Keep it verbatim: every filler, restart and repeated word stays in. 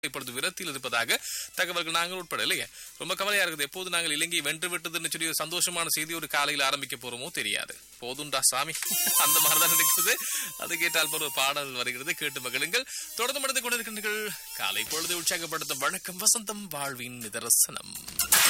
இப்பொழுது விரத்தியில் இருப்பதாக தகவல்கள் நாங்கள் உட்பட இல்லையா. ரொம்ப கவலையா இருக்குது. எப்போது நாங்கள் இலங்கையை வென்று விட்டதுன்னு சொல்லி ஒரு சந்தோஷமான செய்தி ஒரு காலையில் ஆரம்பிக்க போறோமோ தெரியாது. போதுண்டா சாமி, அந்த மாதிரிதான் இருக்குது. அது கேட்டால் ஒரு பாடல் வருகிறது, கேட்டு மகிழுங்கள். தொடர்ந்து மடிந்து கொண்டிருக்கின்றீர்கள் காலை பொழுது உற்சாகப்படுத்தும் வணக்கம் வசந்தம் வாழ்வின் நிதர்சனம்.